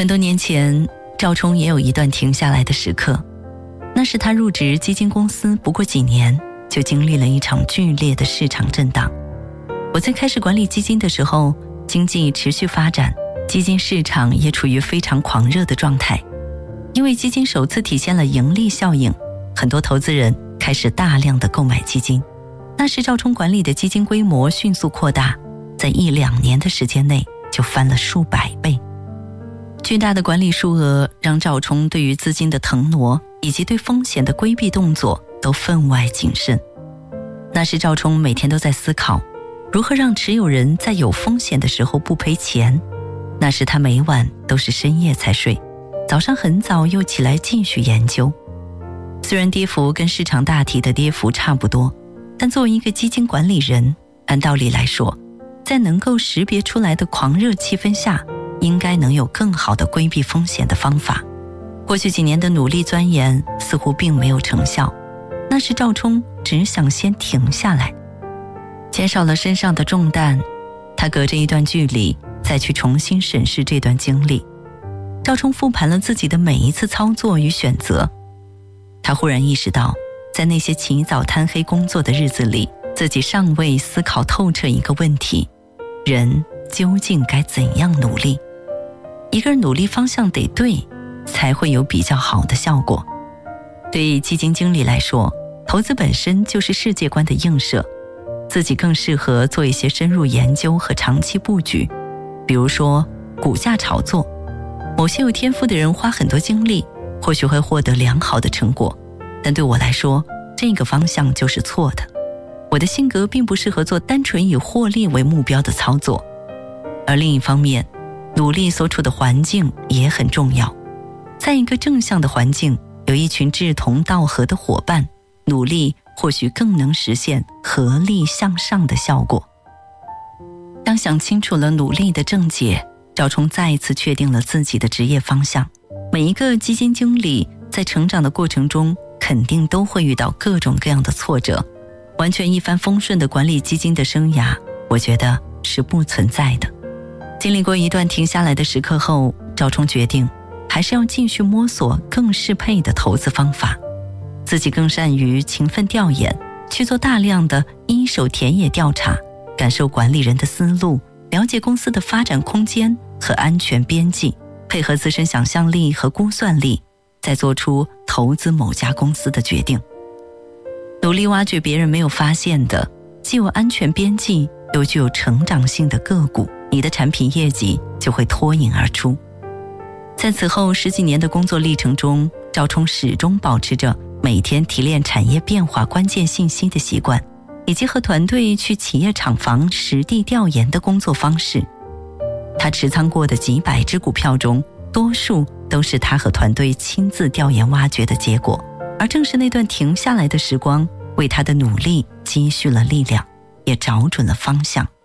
很多年前，赵冲也有一段停下来的时刻，那是他入职基金公司不过几年，就经历了一场剧烈的市场震荡。我在开始管理基金的时候，经济持续发展，基金市场也处于非常狂热的状态。因为基金首次体现了盈利效应，很多投资人开始大量的购买基金。那时赵冲管理的基金规模迅速扩大，在1-2年的时间内就翻了数百倍。巨大的管理数额让赵冲对于资金的腾挪以及对风险的规避动作都分外谨慎。那时赵冲每天都在思考如何让持有人在有风险的时候不赔钱。那时他每晚都是深夜才睡，早上很早又起来继续研究。虽然跌幅跟市场大体的跌幅差不多，但作为一个基金管理人，按道理来说，在能够识别出来的狂热气氛下，应该能有更好的规避风险的方法。过去几年的努力钻研似乎并没有成效，那时赵冲只想先停下来，减少了身上的重担。他隔着一段距离再去重新审视这段经历。赵冲复盘了自己的每一次操作与选择，他忽然意识到，在那些起早贪黑工作的日子里，自己尚未思考透彻一个问题：人究竟该怎样努力？一个人努力方向得对，才会有比较好的效果。对基金经理来说，投资本身就是世界观的映射，自己更适合做一些深入研究和长期布局。比如说股价炒作，某些有天赋的人花很多精力，或许会获得良好的成果，但对我来说，这个方向就是错的。我的性格并不适合做单纯以获利为目标的操作。而另一方面，努力所处的环境也很重要。在一个正向的环境，有一群志同道合的伙伴，努力或许更能实现合力向上的效果。当想清楚了努力的症结，赵冲再一次确定了自己的职业方向。每一个基金经理在成长的过程中，肯定都会遇到各种各样的挫折，完全一帆风顺的管理基金的生涯，我觉得是不存在的。经历过一段停下来的时刻后，赵冲决定还是要继续摸索更适配的投资方法。自己更善于勤奋调研，去做大量的一手田野调查，感受管理人的思路，了解公司的发展空间和安全边际，配合自身想象力和估算力，再做出投资某家公司的决定。努力挖掘别人没有发现的，既有安全边际又具有成长性的个股，你的产品业绩就会脱颖而出。在此后10几年的工作历程中，赵冲始终保持着每天提炼产业变化关键信息的习惯，以及和团队去企业厂房实地调研的工作方式。他持仓过的几百只股票中，多数都是他和团队亲自调研挖掘的结果，而正是那段停下来的时光，为他的努力积蓄了力量，也找准了方向。